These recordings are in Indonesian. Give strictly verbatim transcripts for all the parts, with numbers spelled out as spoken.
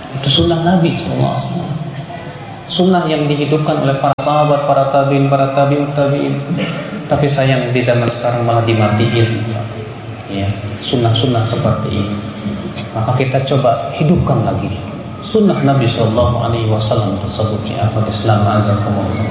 Itu sunnah Nabi shallallahu alaihi wasallam. Sunnah yang dihidupkan oleh para sahabat, para tabiin, para tabiut tabiin. Tapi sayang di zaman sekarang malah dimatiin. Ya, sunnah-sunnah seperti ini. Maka kita coba hidupkan lagi sunnah Nabi shallallahu alaihi wasallam tersebut. Ya, akhwat Islam azakumullah.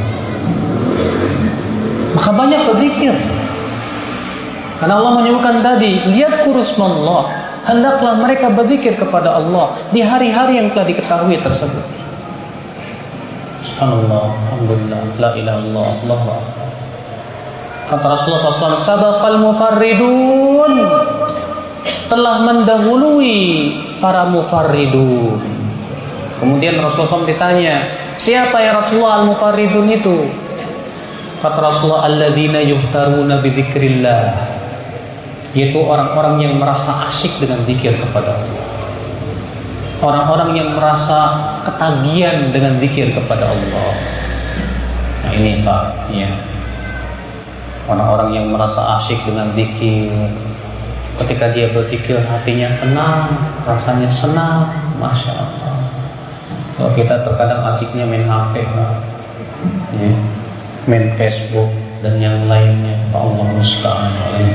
Maka banyak berzikir. Karena Allah menyebutkan tadi, lihat kurusmallah, hendaklah mereka berzikir kepada Allah di hari-hari yang telah diketahui tersebut. Subhanallah, alhamdulillah, la ilaha illallah, Allahu akbar. Kata Rasulullah shallallahu alaihi wasallam, sabaqal mufarridun, telah mendahului para mufarridun. Kemudian Rasulullah shallallahu alaihi wasallam ditanya, siapa ya Rasulullah al-mufarridun itu? Kata Rasulullah, alladzina yuhtaruna bi dzikrillah, yaitu orang-orang yang merasa asyik dengan zikir kepada Allah. Orang-orang yang merasa ketagihan dengan zikir kepada Allah. Nah ini Pak, ya. Orang-orang yang merasa asyik dengan zikir, ketika dia berzikir hatinya tenang, rasanya senang, masya Allah. Kalau kita terkadang asiknya main H P, Pak, ya. Main Facebook dan yang lainnya, Pak Allah musta'an.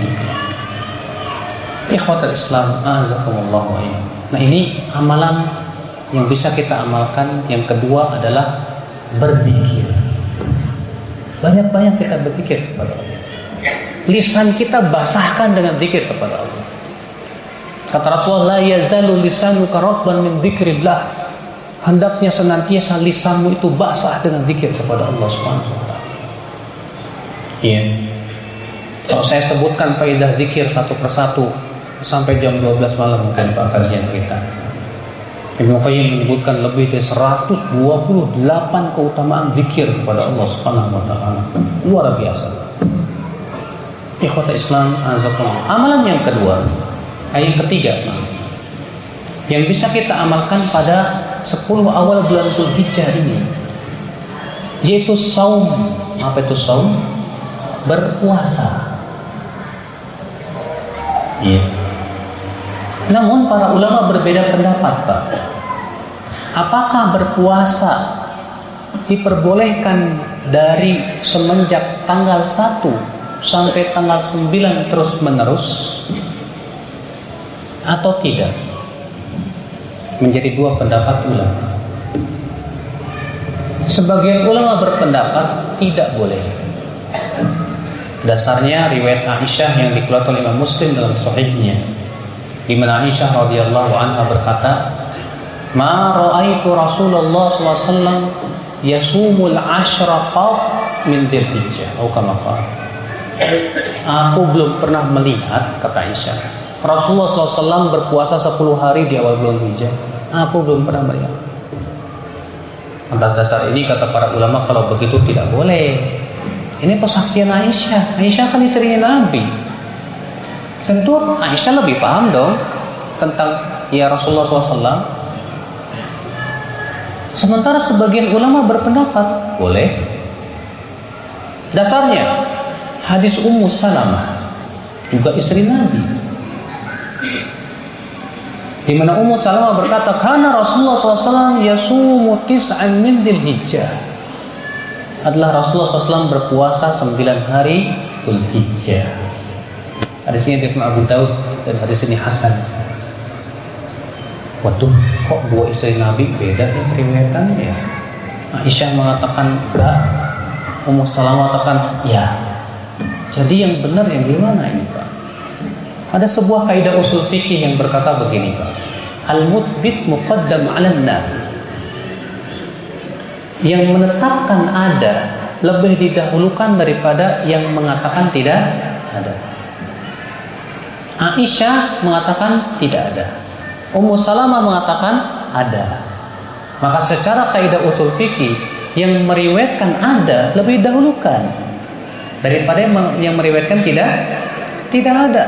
Ikhwatul Islam, azakumullah wa iyyakum. Nah ini amalan yang bisa kita amalkan. Yang kedua adalah berzikir. Banyak-banyak kita berzikir kepada Allah. Lisan kita basahkan dengan zikir kepada Allah. Kata Rasulullah, la yazalu lisanuka ratban min dzikrillah. Hendaknya senantiasa lisanmu itu basah dengan zikir kepada Allah Subhanahu wa taala. Iya. Kalau saya sebutkan faedah zikir satu persatu sampai jam dua belas malam mungkin Pak kajian kita. Ibnu Qayyim menyebutkan lebih dari seratus dua puluh delapan keutamaan zikir kepada Allah Subhanahu wa taala. Luar biasa. Ikhwata Islam azakumullah. Amalan yang kedua, yang ketiga, yang bisa kita amalkan pada sepuluh awal bulan Dzulhijjah ini, yaitu saum. Apa itu saum? Berpuasa. Iya. Namun para ulama berbeda pendapat, Pak. Apakah berpuasa diperbolehkan dari semenjak tanggal satu sampai tanggal sembilan terus menerus atau tidak? Menjadi dua pendapat ulama. Sebagian ulama berpendapat tidak boleh. Dasarnya riwayat Aisyah yang dikeluarkan oleh Imam Muslim dalam sahihnya, di mana Aisyah radhiyallahu anha berkata, "Ma ra'aitu Rasulullah sallallahu alaihi wasallam yasumul ashra qat min Dzulhijjah." Atau kama qala. Aku belum pernah melihat, kata Aisyah, Rasulullah sallallahu alaihi wasallam berpuasa sepuluh hari di awal bulan Dzulhijjah. Aku belum pernah melihat. Atas dasar ini kata para ulama, kalau begitu tidak boleh. Ini persaksian Aisyah. Aisyah kan istrinya Nabi. Tentu Aisyah lebih paham dong tentang ya Rasulullah sallallahu alaihi wasallam. Sementara sebagian ulama berpendapat boleh. Dasarnya hadis Ummu Salamah, juga istri Nabi, di mana Ummu Salamah berkata, "Kana Rasulullah sallallahu alaihi wasallam yasumu tis'an min Dzulhijjah." Adalah Rasulullah sallallahu alaihi wasallam berpuasa sembilan hari Dzulhijjah. Hadis ini dari Abu Daud dan hadis ini hasan. Waduh, kok dua istri Nabi beda ya periwayatannya ya? Aisyah mengatakan enggak, Ummu Salamah mengatakan ya. Jadi yang benar yang gimana ini, Pak? Ada sebuah kaidah usul fikih yang berkata begini, Pak. Al-muthbit muqaddam 'alan nafi. Yang menetapkan ada lebih didahulukan daripada yang mengatakan tidak ada. Aisyah mengatakan tidak ada. Ummu Salamah mengatakan ada. Maka secara kaidah usul fikih, yang meriwayatkan ada lebih dahulukan daripada yang meriwayatkan tidak tidak ada.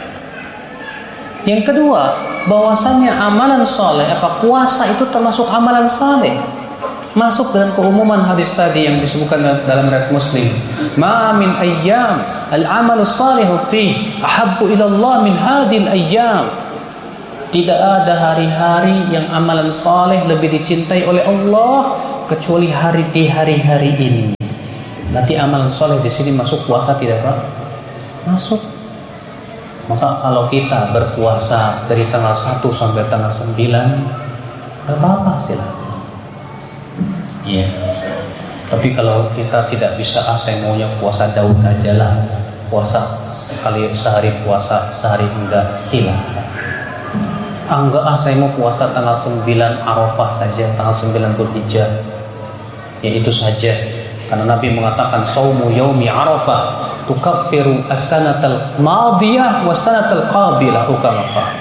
Yang kedua, bahwasannya amalan soleh, apa puasa itu termasuk amalan soleh, masuk dalam keumuman hadis tadi yang disebutkan dalam riwayat Muslim. Ma min ayyam al-amalu salihu fi ahabbu ila Allah min hadhihi al-ayyam. Tidak ada hari-hari yang amalan saleh lebih dicintai oleh Allah kecuali hari di hari-hari ini. Nanti amalan saleh di sini masuk puasa tidak Pak? Masuk. Masa kalau kita berpuasa dari tanggal satu sampai tanggal sembilan, gak apa-apa silakan. Iya. Tapi kalau kita tidak bisa, ah saya maunya puasa Daud aja lah, puasa sekali sehari puasa sehari enggak, silakan. Ah enggak, ah saya mau puasa tanggal sembilan Arafah saja, tanggal sembilan Dzulhijjah, ya itu saja. Karena Nabi mengatakan saumu yaumi Arafah tukaffiru as-sanatal madiyah was-sanatal qabilah ukamafa.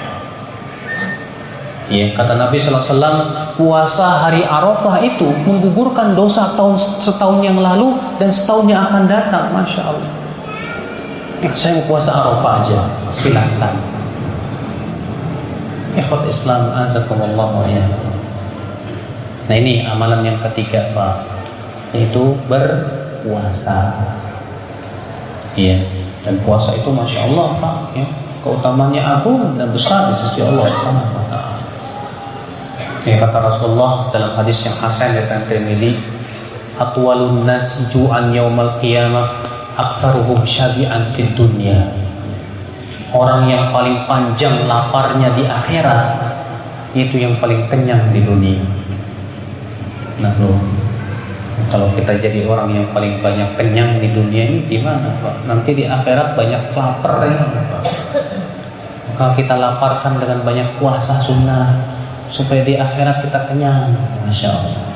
Ya, kata Nabi sallallahu alaihi wasallam, puasa hari Arafah itu menggugurkan dosa tahun setahun yang lalu dan setahun yang akan datang. Masya Allah. Saya mau puasa Arafah aja, silakan. Ikhwat Islam azakumullah ya. Nah ini amalan yang ketiga Pak, yaitu berpuasa. Iya, dan puasa itu masya Allah Pak, ya, keutamanya agung dan besar di sisi Allah Subhanahu wa taala. Ya, kata Rasulullah dalam hadis yang hasan dari Tirmidzi, atwalun nas ju'an yaumal qiyamah aktsaruhum syabi'an fid dunya. Orang yang paling panjang laparnya di akhirat itu yang paling kenyang di dunia. Nah, loh, kalau kita jadi orang yang paling banyak kenyang di dunia ini gimana Pak? Nanti di akhirat banyak lapar ya Pak. Maka kita laparkan dengan banyak puasa sunnah supaya di akhirat kita kenyang. Masya Allah.